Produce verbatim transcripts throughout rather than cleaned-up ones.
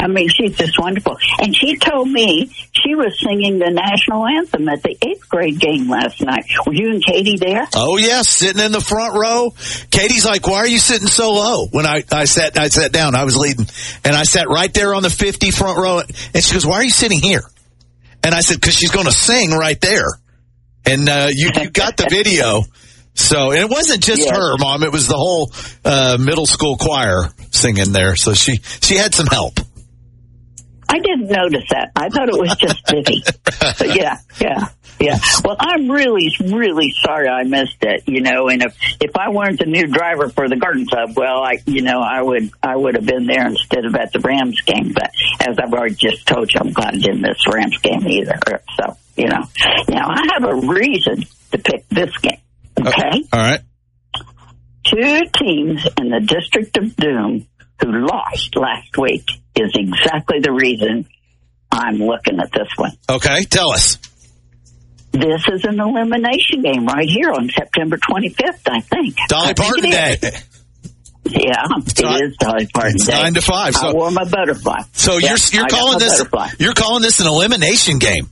I mean, she's just wonderful. And she told me she was singing the national anthem at the eighth grade game last night. Were you and Katie there? Oh, yes, sitting in the front row. Katie's like, why are you sitting so low? When I, I sat I sat down, I was leading. And I sat right there on the fifty front row. And she goes, why are you sitting here? And I said, because she's going to sing right there. And uh, you, you got the video. So, and it wasn't just yes. her, Mom. It was the whole uh, middle school choir singing there. So she, she had some help. I didn't notice that. I thought it was just Vivi. But yeah, yeah, yeah. Well, I'm really, really sorry I missed it, you know, and if, if I weren't the new driver for the Garden Club, well, I, you know, I would, I would have been there instead of at the Rams game. But as I've already just told you, I'm glad I didn't miss the Rams game either. So, you know, now I have a reason to pick this game. Okay? All right. Two teams in the District of Doom who lost last week is exactly the reason I'm looking at this one. Okay, tell us. This is an elimination game right here on September twenty-fifth, I think. Dolly I think Parton Day. Yeah, it's it not, is Dolly Parton Day. Nine to five. So, I wore my butterfly. So yeah, you're you're I calling this butterfly. You're calling this an elimination game.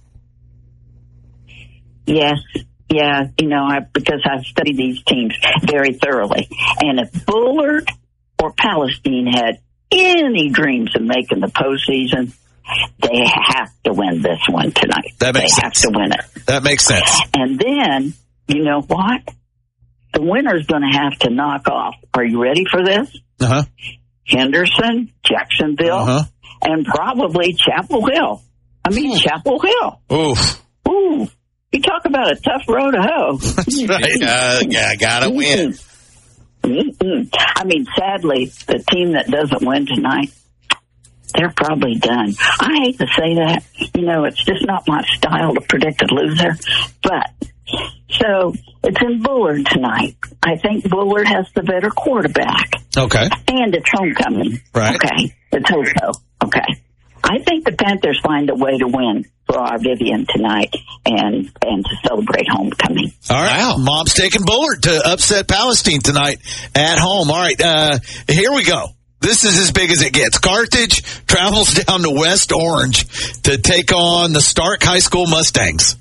Yes. Yeah, you know, I, because I've studied these teams very thoroughly. And if Bullard or Palestine had any dreams of making the postseason, they have to win this one tonight. That makes they sense. have to win it. That makes sense. And then, you know what? The winner's going to have to knock off. Are you ready for this? Uh-huh. Henderson, Jacksonville, uh-huh. and probably Chapel Hill. I mean, Chapel Hill. Oof. Ooh. You talk about a tough road to hoe. That's right. Uh, yeah, gotta win. Mm-mm. I mean, sadly, the team that doesn't win tonight, they're probably done. I hate to say that. You know, it's just not my style to predict a loser. But, so, it's in Bullard tonight. I think Bullard has the better quarterback. Okay. And it's homecoming. Right. Okay. It's Hoco. Okay. I think the Panthers find a way to win for our Vivian tonight and and to celebrate homecoming. All right. Wow. Mom's taking Bullard to upset Palestine tonight at home. All right. Uh, here we go. This is as big as it gets. Carthage travels down to West Orange to take on the Stark High School Mustangs.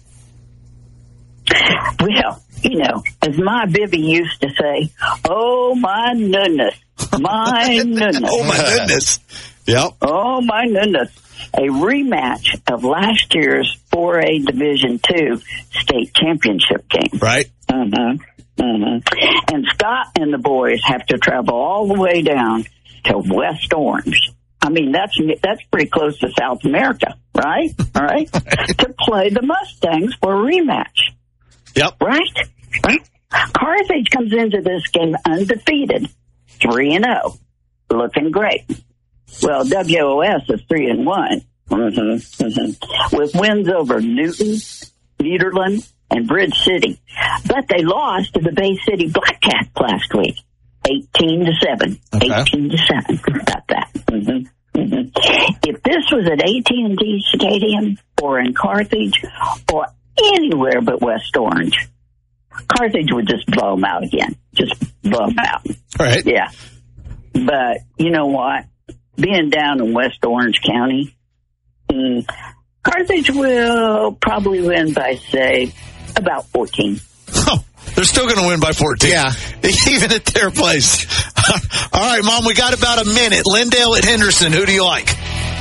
Well, you know, as my Vivi used to say, oh, my goodness. My goodness. Oh, my goodness. Yep. Oh, my goodness. A rematch of last year's four A Division two state championship game. Right. Uh-huh. Uh-huh. And Scott and the boys have to travel all the way down to West Orange. I mean, that's that's pretty close to South America, right? All right. To play the Mustangs for a rematch. Yep. Right? Right? Carthage comes into this game undefeated, three and oh, looking great. Well, W O S is three and one, mm-hmm, mm-hmm. with wins over Newton, Nederland, and Bridge City. But they lost to the Bay City Black Cats last week, eighteen to seven. Okay. eighteen to seven. About that. Mm-hmm, mm-hmm. If this was at A T and T Stadium or in Carthage or anywhere but West Orange, Carthage would just blow them out again. Just blow them out. All right. Yeah. But you know what? Being down in West Orange County, mm, Carthage will probably win by, say, about fourteen. Oh, they're still going to win by fourteen. Yeah. Even at their place. All right, Mom, we got about a minute. Lindale at Henderson. Who do you like?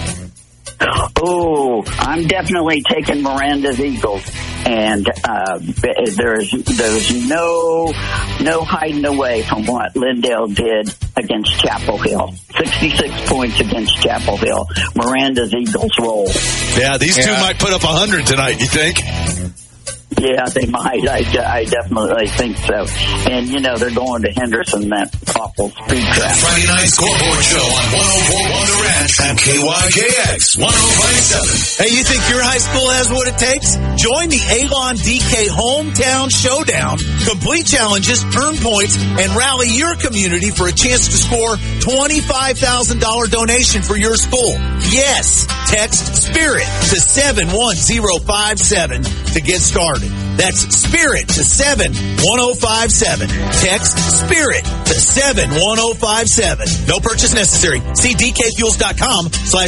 Oh, I'm definitely taking Miranda's Eagles. And uh, there's there's no no hiding away from what Lindale did against Chapel Hill. sixty-six points against Chapel Hill. Miranda's Eagles roll. Yeah, these yeah. two might put up one hundred tonight, you think? Yeah, they might. I, I definitely think so. And, you know, they're going to Henderson, that awful speed trap. Friday Night Scoreboard Show on one oh four point one The Ranch and K Y K X one oh five point seven. Hey, you think your high school has what it takes? Join the Avon D K Hometown Showdown. Complete challenges, earn points, and rally your community for a chance to score twenty-five thousand dollars donation for your school. Yes, text SPIRIT to seven one zero five seven to get started. That's SPIRIT to seven one zero five seven. Text SPIRIT to seven one zero five seven. No purchase necessary. See D K fuels dot com slash